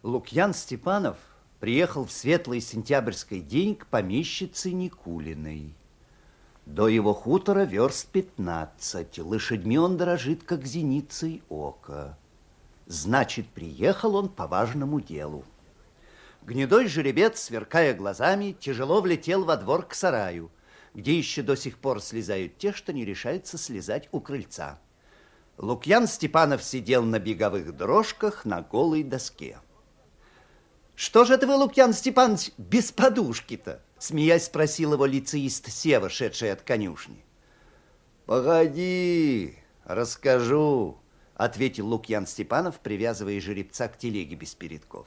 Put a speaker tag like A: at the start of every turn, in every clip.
A: Лукьян Степанов приехал в светлый сентябрьский день к помещице Никулиной. До его хутора верст 15, лошадьми он дорожит, как зеницей ока. Значит, приехал он по важному делу. Гнедой жеребец, сверкая глазами, тяжело влетел во двор к сараю, где еще до сих пор слезают те, что не решаются слезать у крыльца. Лукьян Степанов сидел на беговых дрожках на голой доске. «Что же это вы, Лукьян Степанович, без подушки-то?» Смеясь, спросил его лицеист Сева, шедший от конюшни. «Погоди, расскажу», — ответил Лукьян Степанов, привязывая жеребца к телеге без передков.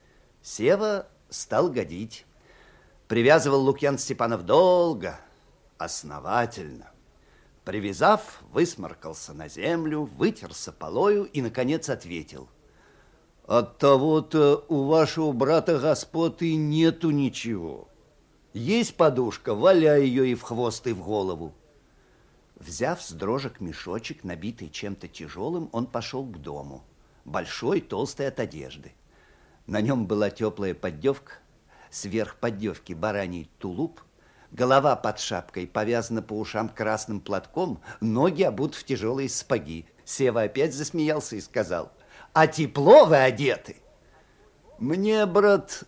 A: Сева стал годить. Привязывал Лукьян Степанов долго, основательно. Привязав, высморкался на землю, вытерся полою и, наконец, ответил. «От того-то у вашего брата господ и нету ничего. Есть подушка, валяй ее и в хвост, и в голову». Взяв с дрожек мешочек, набитый чем-то тяжелым, он пошел к дому, большой, толстый от одежды. На нем была теплая поддевка, сверх поддевки бараний тулуп, голова под шапкой повязана по ушам красным платком, ноги обуты в тяжелые сапоги. Сева опять засмеялся и сказал: «А тепло вы одеты?» «Мне, брат,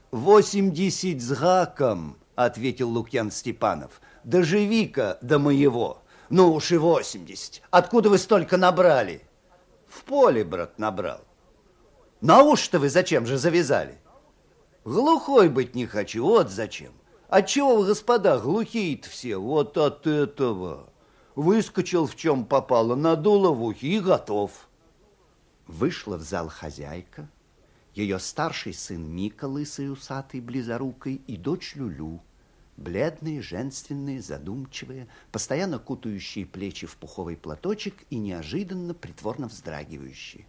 A: 80 с гаком», — ответил Лукьян Степанов. «Доживи-ка до моего». «Ну уж и 80. Откуда вы столько набрали?» «В поле, брат, набрал». «На уши-то вы зачем же завязали?» «Глухой быть не хочу, вот зачем. Отчего вы, господа, глухие-то все? Вот от этого. Выскочил в чем попало, надуло в ухе и готов». Вышла в зал хозяйка, ее старший сын Мика, лысый, усатый, близорукой, и дочь Люлю, бледные, женственные, задумчивые, постоянно кутающие плечи в пуховый платочек и неожиданно притворно вздрагивающие.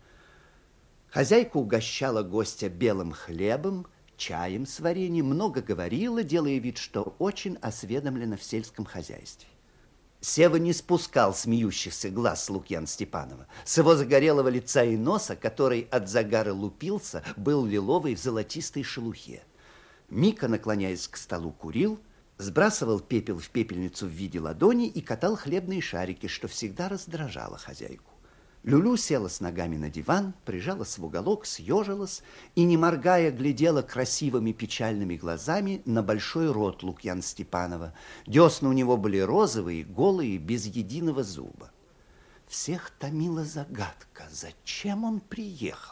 A: Хозяйка угощала гостя белым хлебом, чаем с вареньем, много говорила, делая вид, что очень осведомлена в сельском хозяйстве. Сева не спускал смеющихся глаз с Лукьяна Степанова. С его загорелого лица и носа, который от загара лупился, был лиловый в золотистой шелухе. Мика, наклоняясь к столу, курил, сбрасывал пепел в пепельницу в виде ладони и катал хлебные шарики, что всегда раздражало хозяйку. Люлю села с ногами на диван, прижалась в уголок, съежилась и, не моргая, глядела красивыми печальными глазами на большой рот Лукьяна Степанова. Десны у него были розовые, голые, без единого зуба. Всех томила загадка, зачем он приехал.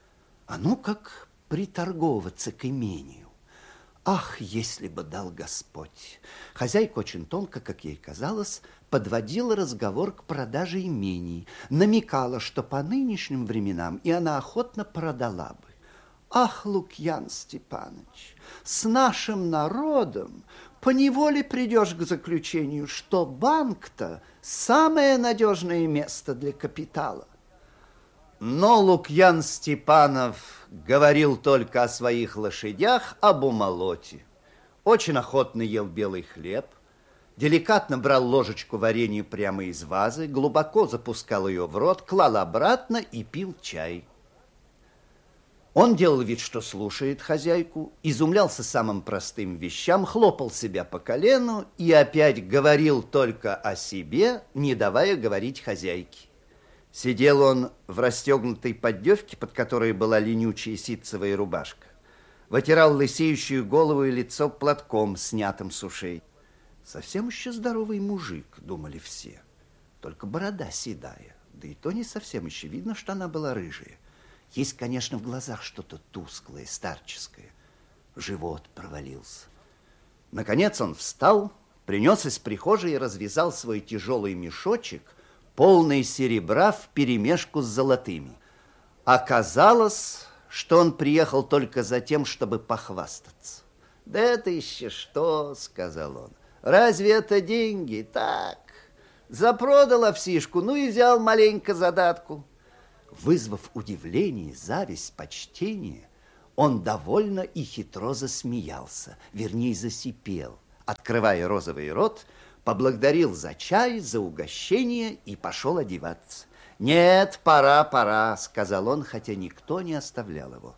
A: А ну как приторговаться к имению. Ах, если бы дал Господь! Хозяйка очень тонко, как ей казалось, подводила разговор к продаже имений, намекала, что по нынешним временам и она охотно продала бы. Ах, Лукьян Степанович, с нашим народом поневоле придешь к заключению, что банк-то самое надежное место для капитала. Но Лукьян Степанов говорил только о своих лошадях, об умолоте. Очень охотно ел белый хлеб, деликатно брал ложечку варенья прямо из вазы, глубоко запускал ее в рот, клал обратно и пил чай. Он делал вид, что слушает хозяйку, изумлялся самым простым вещам, хлопал себя по колену и опять говорил только о себе, не давая говорить хозяйке. Сидел он в расстегнутой поддевке, под которой была ленючая ситцевая рубашка. Вытирал лысеющую голову и лицо платком, снятым с ушей. Совсем еще здоровый мужик, думали все. Только борода седая, да и то не совсем еще видно, что она была рыжая. Есть, конечно, в глазах что-то тусклое, старческое. Живот провалился. Наконец он встал, принес из прихожей и развязал свой тяжелый мешочек, полный серебра вперемешку с золотыми. Оказалось, что он приехал только за тем, чтобы похвастаться. «Да это еще что?» — сказал он. «Разве это деньги? Так, запродал овсишку, ну и взял маленько задатку». Вызвав удивление, зависть, почтение, он довольно и хитро засмеялся, вернее, засипел, открывая розовый рот, поблагодарил за чай, за угощение и пошел одеваться. «Нет, пора», — сказал он, хотя никто не оставлял его.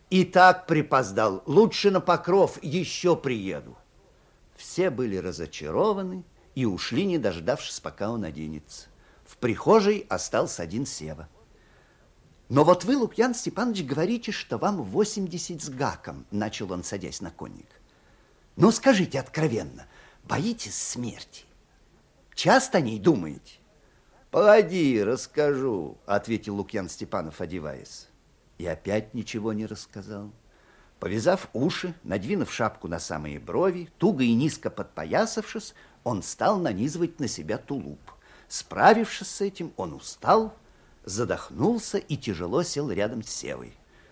A: И так припоздал. Лучше на Покров еще приеду. Все были разочарованы и ушли, не дождавшись, пока он оденется. В прихожей остался один Сева. Но вот вы, Лукьян Степанович, говорите, что вам 80 с гаком, начал он, садясь на конник. Ну, скажите откровенно, боитесь смерти? Часто о ней думаете? Погоди, расскажу, ответил Лукьян Степанов, одеваясь. И опять ничего не рассказал. Повязав уши, надвинув шапку на самые брови, туго и низко подпоясавшись, он стал нанизывать на себя тулуп. Справившись с этим, он устал, задохнулся и тяжело сел рядом с Севой.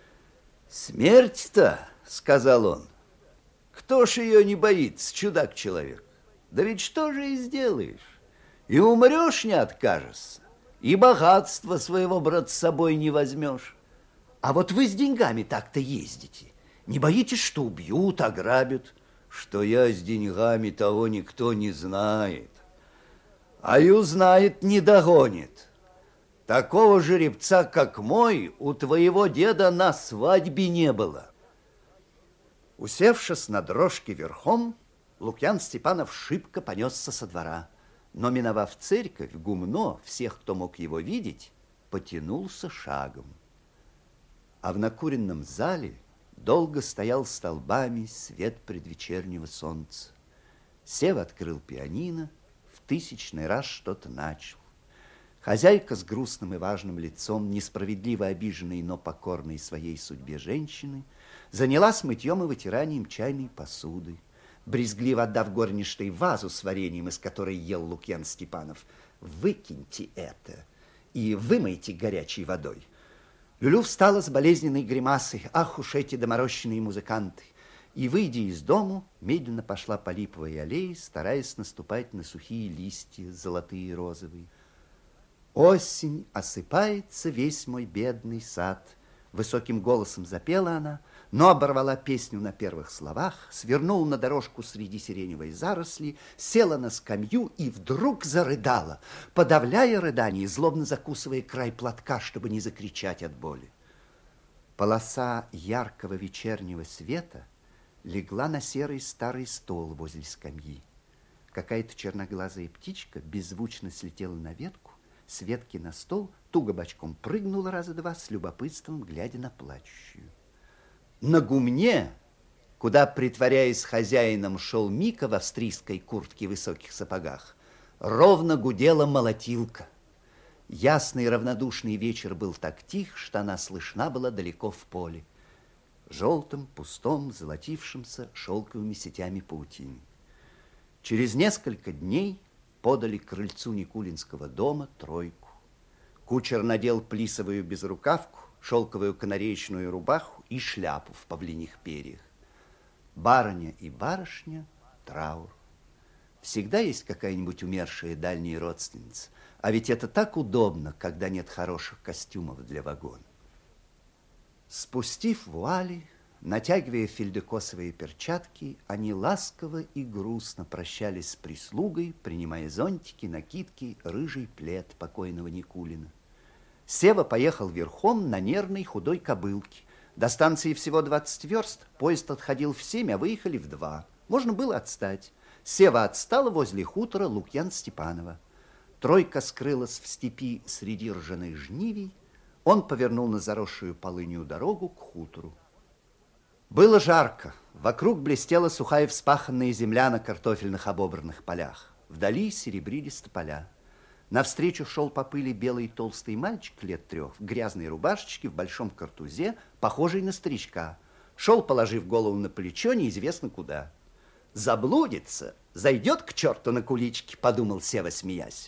A: «Смерть-то, — сказал он, — кто ж ее не боится, чудак-человек? Да ведь что же и сделаешь? И умрешь, не откажешься, и богатство своего, брат, с собой не возьмешь. А вот вы с деньгами так-то ездите. Не боитесь, что убьют, ограбят? Что я с деньгами, того никто не знает. А и узнает, не догонит. Такого жеребца, как мой, у твоего деда на свадьбе не было». Усевшись на дрожке верхом, Лукьян Степанов шибко понесся со двора, но, миновав церковь, гумно, всех, кто мог его видеть, потянулся шагом. А в накуренном зале долго стоял столбами свет предвечернего солнца. Сева открыл пианино, в 1000-й раз что-то начал. Хозяйка с грустным и важным лицом, несправедливо обиженной, но покорной своей судьбе женщины, занялась мытьем и вытиранием чайной посуды. Брезгливо отдав горничной вазу с вареньем, из которой ел Лукьян Степанов: «Выкиньте это и вымойте горячей водой». Люлю встала с болезненной гримасой: «Ах уж эти доморощенные музыканты!» И, выйдя из дому, медленно пошла по липовой аллее, стараясь наступать на сухие листья, золотые и розовые. «Осень, осыпается весь мой бедный сад», — высоким голосом запела она, но оборвала песню на первых словах, свернула на дорожку среди сиреневой заросли, села на скамью и вдруг зарыдала, подавляя рыдание, злобно закусывая край платка, чтобы не закричать от боли. Полоса яркого вечернего света легла на серый старый стол возле скамьи. Какая-то черноглазая птичка беззвучно слетела на ветку, с ветки на стол, туго бочком прыгнула раза два, с любопытством глядя на плачущую. На гумне, куда, притворяясь хозяином, шел Мика в австрийской куртке и высоких сапогах, ровно гудела молотилка. Ясный равнодушный вечер был так тих, что она слышна была далеко в поле, желтым, пустом, золотившимся шелковыми сетями паутины. Через несколько дней подали к крыльцу Никулинского дома тройку. Кучер надел плисовую безрукавку, шелковую канареечную рубаху и шляпу в павлиних перьях. Барыня и барышня — траур. Всегда есть какая-нибудь умершая дальняя родственница, а ведь это так удобно, когда нет хороших костюмов для вагона. Спустив вуали, натягивая фельдекосовые перчатки, они ласково и грустно прощались с прислугой, принимая зонтики, накидки, рыжий плед покойного Никулина. Сева поехал верхом на нервной худой кобылке. До станции всего 20 верст, поезд отходил в 7, а выехали в 2. Можно было отстать. Сева отстала возле хутора Лукьян Степанова. Тройка скрылась в степи среди ржаных жнивий. Он повернул на заросшую полынью дорогу к хутору. Было жарко. Вокруг блестела сухая вспаханная земля на картофельных обобранных полях. Вдали серебрились тополя. Навстречу шел по пыли белый толстый мальчик лет 3, в грязной рубашечке, в большом картузе, похожий на старичка. Шел, положив голову на плечо, неизвестно куда. «Заблудится, зайдет к черту на кулички», — подумал Сева, смеясь.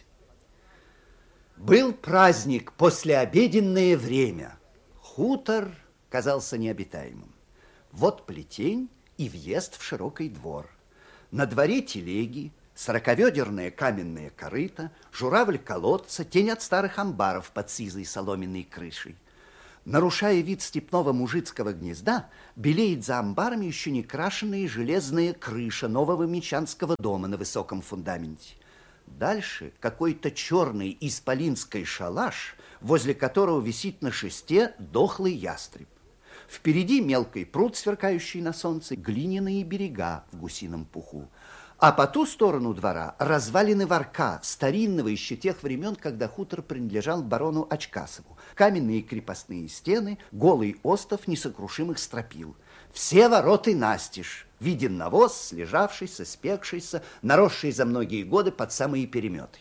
A: Был праздник, послеобеденное время. Хутор казался необитаемым. Вот плетень и въезд в широкий двор. На дворе телеги, 40-ведерное каменное корыто, журавль колодца, тень от старых амбаров под сизой соломенной крышей. Нарушая вид степного мужицкого гнезда, белеет за амбарами еще не крашеная железная крыша нового мещанского дома на высоком фундаменте. Дальше какой-то черный исполинский шалаш, возле которого висит на шесте дохлый ястреб. Впереди мелкий пруд, сверкающий на солнце, глиняные берега в гусином пуху. А по ту сторону двора развалины Варка, старинного еще тех времен, когда хутор принадлежал барону Очкасову. Каменные крепостные стены, голый остов несокрушимых стропил. Все вороты настежь. Виден навоз, слежавшийся, спекшийся, наросший за многие годы под самые переметы.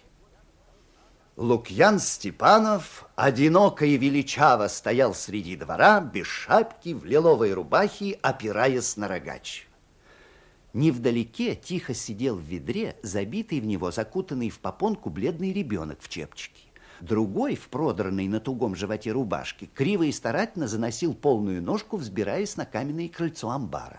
A: Лукьян Степанов одиноко и величаво стоял среди двора, без шапки, в лиловой рубахе, опираясь на рогач. Невдалеке тихо сидел в ведре, забитый в него, закутанный в попонку бледный ребенок в чепчике. Другой, в продранной на тугом животе рубашке, криво и старательно заносил полную ножку, взбираясь на каменное крыльцо амбара.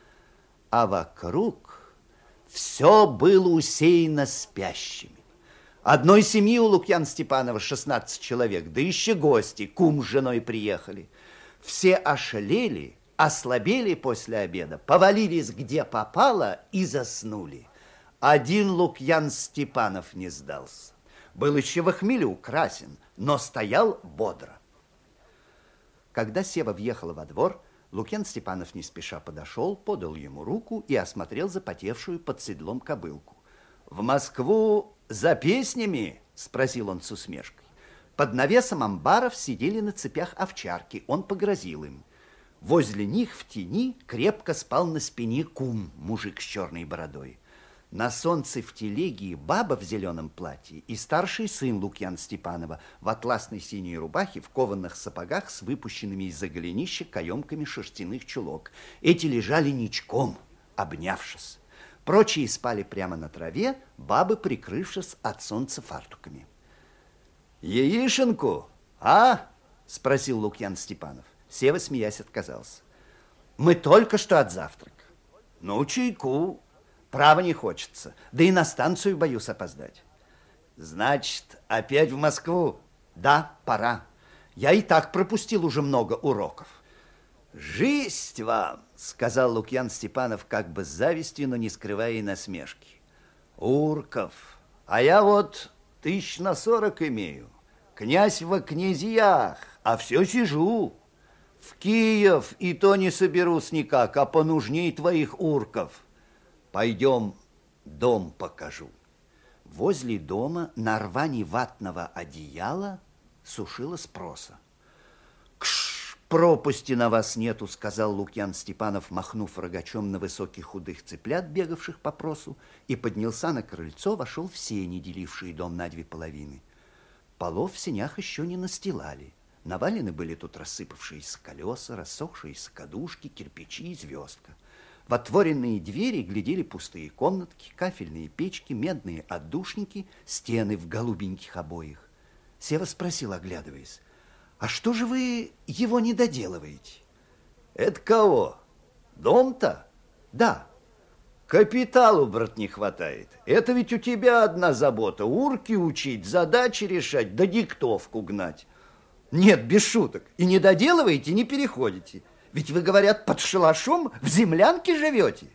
A: А вокруг все было усеяно спящими. Одной семьи у Лукьяна Степанова 16 человек, да еще гости, кум с женой приехали. Все ошалели, ослабели после обеда, повалились где попало и заснули. Один Лукьян Степанов не сдался. Был еще в хмелю, красен, но стоял бодро. Когда Сева въехала во двор, Лукьян Степанов не спеша подошел, подал ему руку и осмотрел запотевшую под седлом кобылку. «В Москву за песнями?» – спросил он с усмешкой. Под навесом амбаров сидели на цепях овчарки, он погрозил им. Возле них в тени крепко спал на спине кум, мужик с черной бородой. На солнце в телеге баба в зеленом платье и старший сын Лукьяна Степанова в атласной синей рубахе, в кованых сапогах с выпущенными из-за голенища каемками шерстяных чулок. Эти лежали ничком, обнявшись. Прочие спали прямо на траве, бабы прикрывшись от солнца фартуками. «Яишенку, а?» – спросил Лукьян Степанов. Сева, смеясь, отказался. «Мы только что от завтрака». «Ну, чайку. Право не хочется. Да и на станцию боюсь опоздать». «Значит, опять в Москву?» «Да, пора. Я и так пропустил уже много уроков». «Жизнь вам!» – сказал Лукьян Степанов как бы с завистью, но не скрывая и насмешки. «Урков, а я вот 40 имею. Князь во князьях, а все сижу. В Киев и то не соберусь никак, а понужней твоих урков. Пойдем, дом покажу». Возле дома на рване ватного одеяла сушилась проса. «Кш, пропасти на вас нету», — сказал Лукьян Степанов, махнув рогачом на высоких худых цыплят, бегавших по просу, и поднялся на крыльцо, вошел в сени, делившие дом на две половины. Полов в сенях еще не настилали. Навалены были тут рассыпавшиеся колеса, рассохшиеся кадушки, кирпичи и звездка. В отворенные двери глядели пустые комнатки, кафельные печки, медные отдушники, стены в голубеньких обоях. Сева спросил, оглядываясь: «А что же вы его не доделываете?» «Это кого? Дом-то?» «Да». «Капиталу, брат, не хватает. Это ведь у тебя одна забота: урки учить, задачи решать, да диктовку гнать». «Нет, без шуток. И не доделываете, не переходите. Ведь вы, говорят, под шалашом в землянке живете».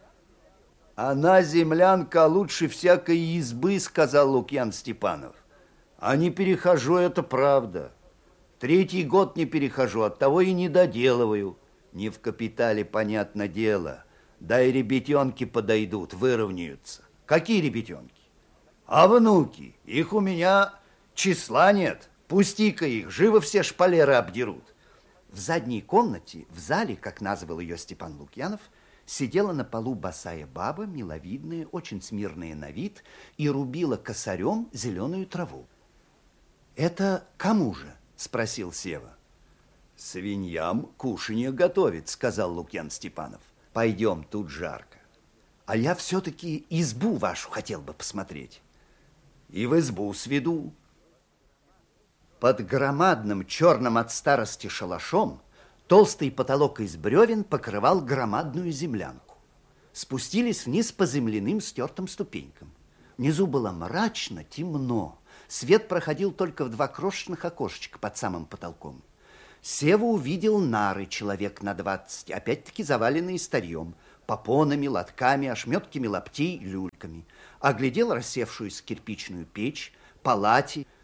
A: «Она, землянка, лучше всякой избы», — сказал Лукьян Степанов. «А не перехожу, это правда. 3-й год не перехожу, оттого и не доделываю. Не в капитале, понятно дело. Да и ребятенки подойдут, выровняются». «Какие ребятенки?» «А внуки. Их у меня числа нет. Пусти-ка их, живо все шпалеры обдерут». В задней комнате, в зале, как назвал ее Степан Лукьянов, сидела на полу босая баба, миловидная, очень смирная на вид, и рубила косарем зеленую траву. «Это кому же?» – спросил Сева. «Свиньям кушанье готовит», – сказал Лукьян Степанов. «Пойдем, тут жарко». «А я все-таки избу вашу хотел бы посмотреть». «И в избу сведу». Под громадным черным от старости шалашом толстый потолок из бревен покрывал громадную землянку. Спустились вниз по земляным стертым ступенькам. Внизу было мрачно, темно. Свет проходил только в 2 крошечных окошечка под самым потолком. Сева увидел нары человек на 20, опять-таки заваленные старьем, попонами, лотками, ошметками лаптей, люльками. Оглядел рассевшуюся кирпичную печь, палати,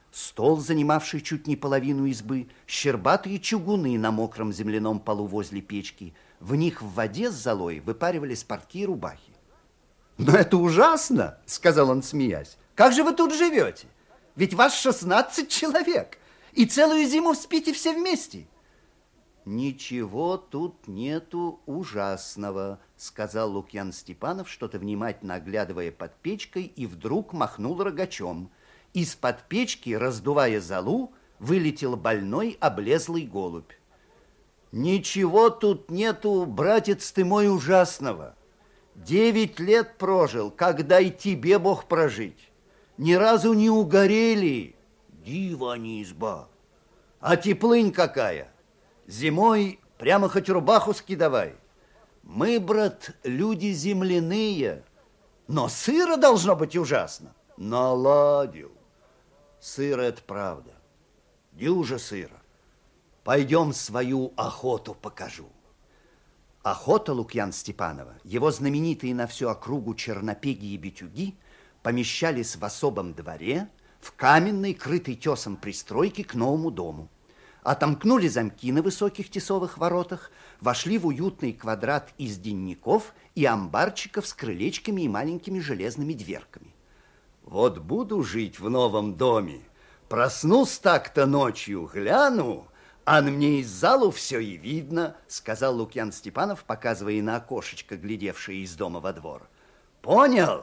A: стол, занимавший чуть не половину избы, щербатые чугуны на мокром земляном полу возле печки. В них в воде с золой выпаривались портки и рубахи. «Но это ужасно!» — сказал он, смеясь. «Как же вы тут живете? Ведь вас 16 человек, и целую зиму спите все вместе». «Ничего тут нету ужасного», — сказал Лукьян Степанов, что-то внимательно оглядывая под печкой, и вдруг махнул рогачом. Из-под печки, раздувая золу, вылетел больной облезлый голубь. «Ничего тут нету, братец ты мой, ужасного. 9 лет прожил, когда и тебе Бог прожить. Ни разу не угорели. Дива не изба. А теплынь какая! Зимой прямо хоть рубаху скидавай. Мы, брат, люди земляные, но сыро должно быть ужасно». «Наладил. Сыро — это правда. Дюжа сыро. Пойдем свою охоту покажу». Охота Лукьяна Степанова, его знаменитые на всю округу чернопеги и битюги, помещались в особом дворе, в каменной, крытой тесом пристройке к новому дому. Отомкнули замки на высоких тесовых воротах, вошли в уютный квадрат из денников и амбарчиков с крылечками и маленькими железными дверками. «Вот буду жить в новом доме, проснусь так-то ночью, гляну, а мне из залу все и видно», — сказал Лукьян Степанов, показывая на окошечко, глядевшее из дома во двор. «Понял?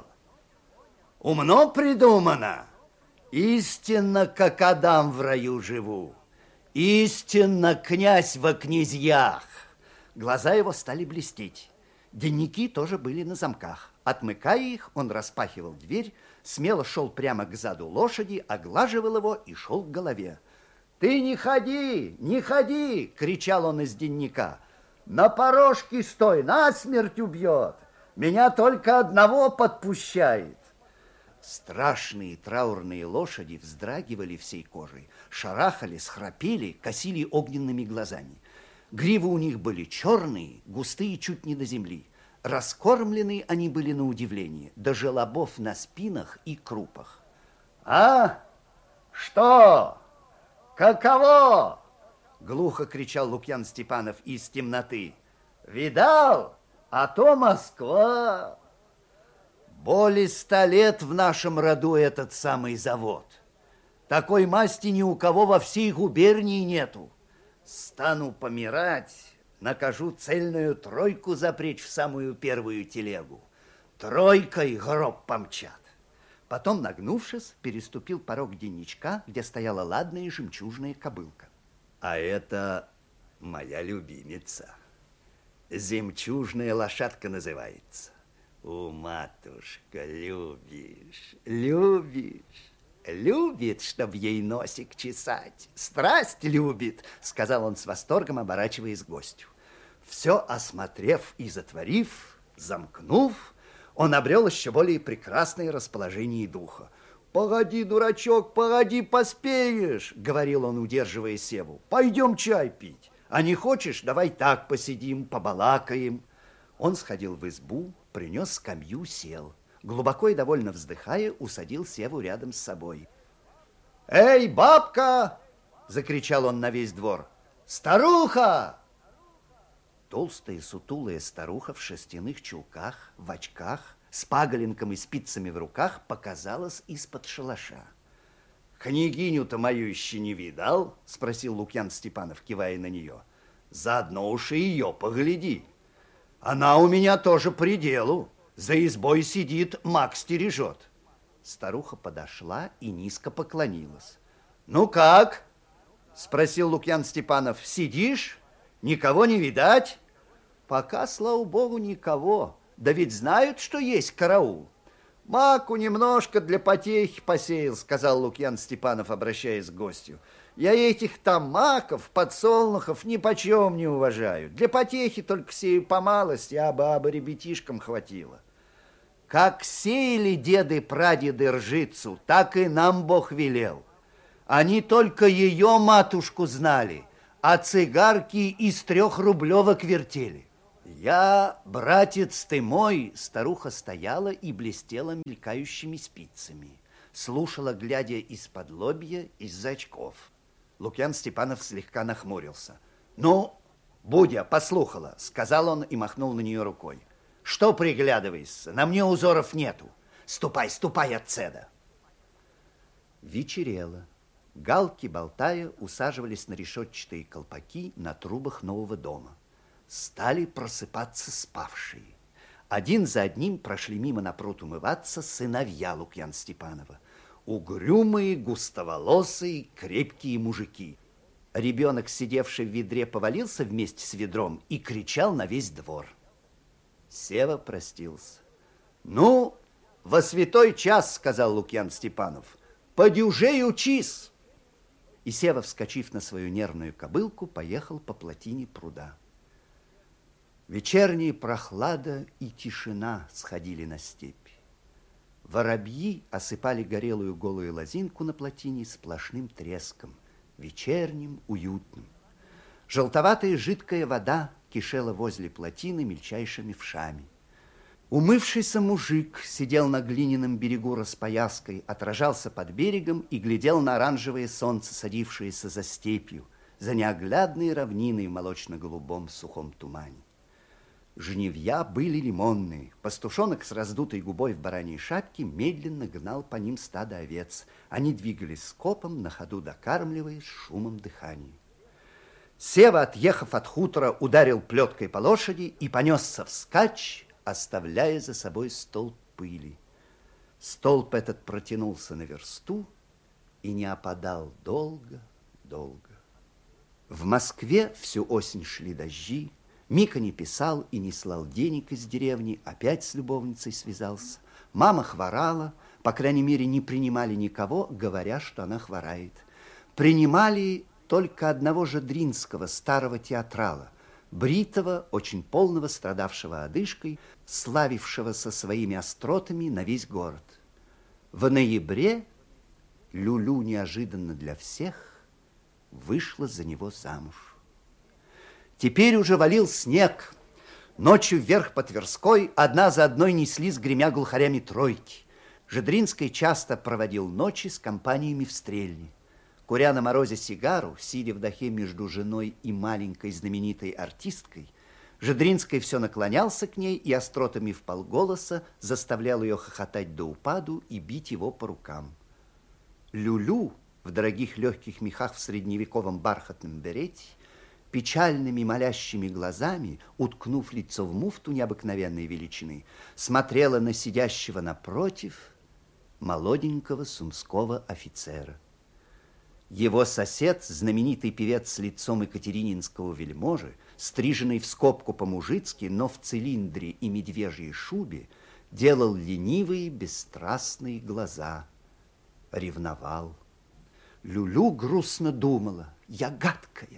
A: Умно придумано. Истинно, как Адам в раю живу. Истинно, князь во князьях». Глаза его стали блестеть. Денники тоже были на замках. Отмыкая их, он распахивал дверь, смело шел прямо к заду лошади, оглаживал его и шел к голове. «Ты не ходи, не ходи!» — кричал он из денника. «На порожке стой, насмерть убьет! Меня только одного подпущает!» Страшные траурные лошади вздрагивали всей кожей, шарахали, схрапели, косили огненными глазами. Гривы у них были черные, густые чуть не до земли. Раскормленные они были на удивление, до желобов на спинах и крупах. «А? Что? Каково?» — глухо кричал Лукьян Степанов из темноты. «Видал? А то Москва!» Более 100 лет в нашем роду этот самый завод. Такой масти ни у кого во всей губернии нету. Стану помирать, накажу цельную тройку запречь в самую первую телегу. Тройкой гроб помчат. Потом, нагнувшись, переступил порог денничка, где стояла ладная жемчужная кобылка. А это моя любимица. Жемчужная лошадка называется. О, матушка, любишь, любишь. Любит, чтоб ей носик чесать. Страсть любит, сказал он с восторгом, оборачиваясь к гостю. Все осмотрев и затворив, замкнув, он обрел еще более прекрасное расположение духа. «Погоди, дурачок, погоди, поспеешь», — говорил он, удерживая Севу. «Пойдем чай пить. А не хочешь, давай так посидим, побалакаем». Он сходил в избу, принес скамью, сел. Глубоко и довольно вздыхая, усадил Севу рядом с собой. «Эй, бабка!» — закричал он на весь двор. «Старуха!» Толстая сутулая старуха в шерстяных чулках, в очках, с паголенком и спицами в руках показалась из-под шалаша. «Княгиню-то мою еще не видал?» — спросил Лукьян Степанов, кивая на нее. «Заодно уж и ее погляди. Она у меня тоже при делу. За избой сидит, маг стережет». Старуха подошла и низко поклонилась. «Ну как?» — спросил Лукьян Степанов. «Сидишь? Никого не видать?» «Пока, слава богу, никого. Да ведь знают, что есть караул». «Маку немножко для потехи посеял», — сказал Лукьян Степанов, обращаясь к гостю. «Я этих там маков, подсолнухов нипочем не уважаю. Для потехи только сею по малости, а баба ребятишкам хватило». «Как сеяли деды-прадеды ржицу, так и нам Бог велел. Они только ее матушку знали, а цигарки из 3-рублевок вертели». «Я, братец ты мой», — старуха стояла и блестела мелькающими спицами. слушала, глядя из-под лобья, из-за очков. Лукьян Степанов слегка нахмурился. «Ну, Будя, послухала», — сказал он и махнул на нее рукой. «Что приглядываешься? На мне узоров нету. Ступай, ступай отседа». Вечерело. Галки, болтая, усаживались на решетчатые колпаки на трубах нового дома. Стали просыпаться спавшие. Один за одним прошли мимо на пруд умываться сыновья Лукьяна Степанова. Угрюмые, густоволосые, крепкие мужики. Ребенок, сидевший в ведре, повалился вместе с ведром и кричал на весь двор. Сева простился. «Ну, во святой час, — сказал Лукьян Степанов, — подюжей учись!» И Сева, вскочив на свою нервную кобылку, поехал по плотине пруда. Вечерняя прохлада и тишина сходили на степь. Воробьи осыпали горелую голую лозинку на плотине сплошным треском, вечерним, уютным. Желтоватая жидкая вода кишела возле плотины мельчайшими вшами. Умывшийся мужик сидел на глиняном берегу распояской, отражался под берегом и глядел на оранжевое солнце, садившееся за степью, за неоглядной равниной в молочно-голубом сухом тумане. Жнивья были лимонные. Пастушонок с раздутой губой в бараньей шапке медленно гнал по ним стадо овец. Они двигались скопом, на ходу докармливая с шумом дыхания. Сева, отъехав от хутора, ударил плеткой по лошади и понесся вскачь, оставляя за собой столб пыли. Столб этот протянулся на версту и не опадал долго. В Москве всю осень шли дожди. Мика не писал и не слал денег из деревни, опять с любовницей связался. Мама хворала, по крайней мере, не принимали никого, говоря, что она хворает. Принимали только одного Жадринского, старого театрала, бритого, очень полного, страдавшего одышкой, славившегося своими остротами на весь город. В ноябре Люлю неожиданно для всех вышла за него замуж. Теперь уже валил снег. Ночью вверх по Тверской одна за одной неслись, гремя глухарями, тройки. Жадринский часто проводил ночи с компаниями в Стрельне. Куря на морозе сигару, сидя в дахе между женой и маленькой знаменитой артисткой, Жадринский все наклонялся к ней и остротами вполголоса заставлял ее хохотать до упаду и бить его по рукам. Люлю в дорогих легких мехах в средневековом бархатном берете, печальными молящими глазами, уткнув лицо в муфту необыкновенной величины, смотрела на сидящего напротив молоденького сумского офицера. Его сосед, знаменитый певец с лицом екатерининского вельможи, стриженный в скобку по-мужицки, но в цилиндре и медвежьей шубе, делал ленивые, бесстрастные глаза, ревновал. Люлю грустно думала: я гадкая.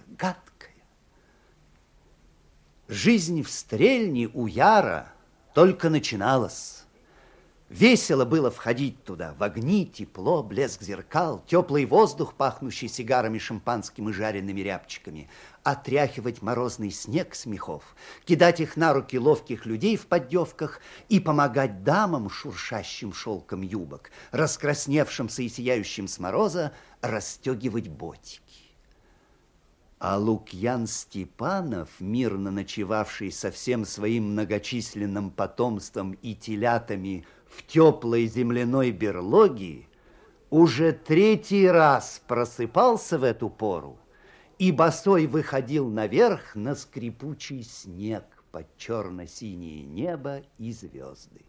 A: Жизнь в Стрельне у Яра только начиналась. Весело было входить туда, в огни, тепло, блеск зеркал, теплый воздух, пахнущий сигарами, шампанским и жареными рябчиками, отряхивать морозный снег с мехов, кидать их на руки ловких людей в поддевках и помогать дамам, шуршащим шелком юбок, раскрасневшимся и сияющим с мороза, расстегивать ботики. А Лукьян Степанов, мирно ночевавший со всем своим многочисленным потомством и телятами в теплой земляной берлоге, уже третий раз просыпался в эту пору и босой выходил наверх на скрипучий снег под черно-синее небо и звезды.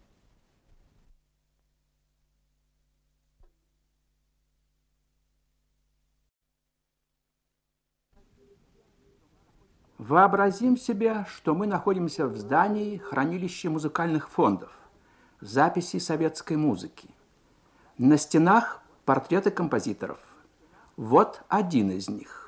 B: Вообразим себе, что мы находимся в здании хранилища музыкальных фондов, записи советской музыки. На стенах портреты композиторов. Вот один из них.